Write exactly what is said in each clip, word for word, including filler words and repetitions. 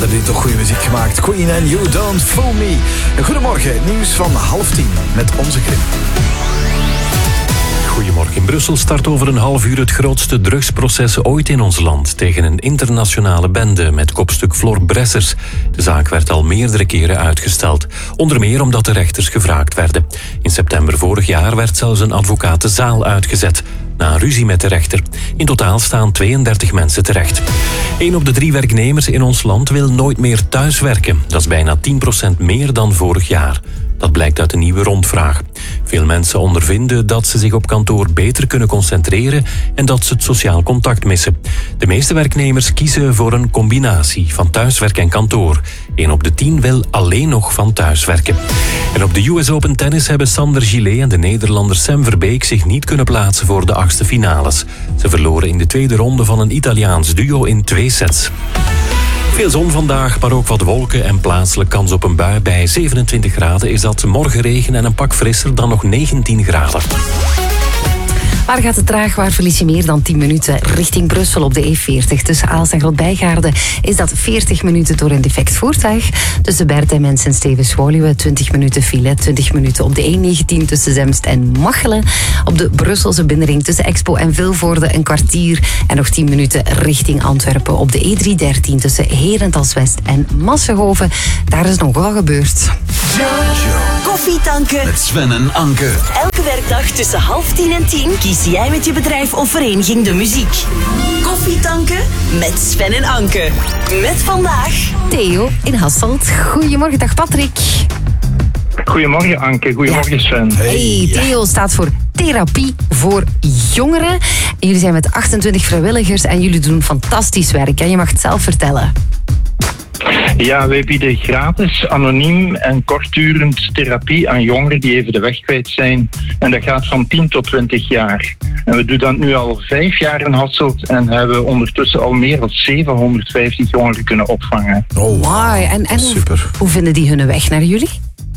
hadden die toch goede muziek gemaakt. Queen and You Don't Fool Me. Goedemorgen, het nieuws van half tien met onze Grim. Goedemorgen. In Brussel start over een half uur het grootste drugsproces ooit in ons land tegen een internationale bende met kopstuk Flor Bressers. De zaak werd al meerdere keren uitgesteld. Onder meer omdat de rechters gevraagd werden. In september vorig jaar werd zelfs een advocaat de zaal uitgezet. Na een ruzie met de rechter. In totaal staan tweeëndertig mensen terecht. Een op de drie werknemers in ons land wil nooit meer thuiswerken. Dat is bijna tien procent meer dan vorig jaar. Dat blijkt uit een nieuwe rondvraag. Veel mensen ondervinden dat ze zich op kantoor beter kunnen concentreren en dat ze het sociaal contact missen. De meeste werknemers kiezen voor een combinatie van thuiswerk en kantoor. Een op de tien wil alleen nog van thuis werken. En op de U S Open Tennis hebben Sander Gillet en de Nederlander Sam Verbeek zich niet kunnen plaatsen voor de achtste finales. Ze verloren in de tweede ronde van een Italiaans duo in twee sets. Veel zon vandaag, maar ook wat wolken en plaatselijk kans op een bui. Bij zevenentwintig graden is dat morgen regen en een pak frisser dan nog negentien graden. Waar gaat het traag? Waar verlies je meer dan tien minuten? Richting Brussel op de E veertig. Tussen Aalst en Grootbijgaarde is dat veertig minuten door een defect voertuig. Tussen Bert en Mens en Stevens-Woluwe twintig minuten file. twintig minuten op de E negentien tussen Zemst en Machelen. Op de Brusselse binnenring tussen Expo en Vilvoorde een kwartier. En nog tien minuten richting Antwerpen op de E driehonderddertien tussen Herentals-West en Massenhoven. Daar is nogal gebeurd. Koffietanken met Sven en Anke. Elke werkdag tussen half tien en tien kies jij met je bedrijf of vereniging de muziek. Koffietanken met Sven en Anke. Met vandaag Theo in Hasselt. Goedemorgen, dag Patrick. Goedemorgen Anke, goedemorgen Sven. Hey, Theo staat voor Therapie voor Jongeren. En jullie zijn met achtentwintig vrijwilligers en jullie doen fantastisch werk. En je mag het zelf vertellen. Ja, wij bieden gratis, anoniem en kortdurend therapie aan jongeren die even de weg kwijt zijn. En dat gaat van tien tot twintig jaar. En we doen dat nu al vijf jaar in Hasselt en hebben ondertussen al meer dan zevenhonderdvijftig jongeren kunnen opvangen. Oh, wow. En, en super. Hoe, hoe vinden die hun weg naar jullie?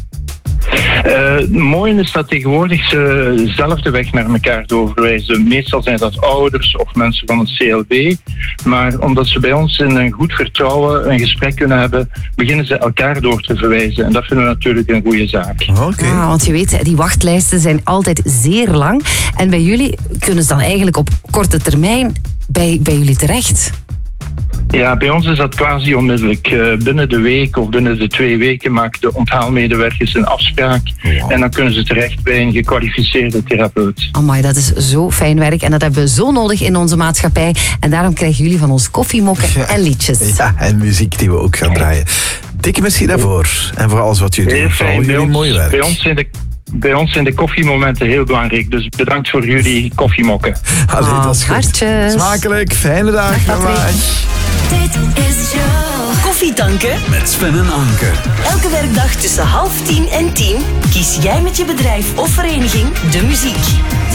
Uh, het mooie is dat tegenwoordig ze zelf de weg naar elkaar doorverwijzen. Meestal zijn dat ouders of mensen van het C L B. Maar omdat ze bij ons in een goed vertrouwen een gesprek kunnen hebben, beginnen ze elkaar door te verwijzen. En dat vinden we natuurlijk een goede zaak. Okay. Ah, want je weet, die wachtlijsten zijn altijd zeer lang. En bij jullie kunnen ze dan eigenlijk op korte termijn bij, bij jullie terecht. Ja, bij ons is dat quasi onmiddellijk. Uh, binnen de week of binnen de twee weken maken de onthaalmedewerkers een afspraak. Wow. En dan kunnen ze terecht bij een gekwalificeerde therapeut. Amai, dat is zo fijn werk en dat hebben we zo nodig in onze maatschappij. En daarom krijgen jullie van ons koffiemokken ja. en liedjes. Ja, en muziek die we ook gaan draaien. Dikke merci daarvoor. En voor alles wat jullie doen. Voor al jullie mooie werk. Bij ons zijn de Bij ons zijn de koffiemomenten heel belangrijk. Dus bedankt voor jullie koffiemokken. Allee, oh, dat is goed. Hartjes. Smakelijk. Fijne dag. dag Dit is de show. Koffietanken met Sven en Anke. Elke werkdag tussen half tien en tien kies jij met je bedrijf of vereniging de muziek.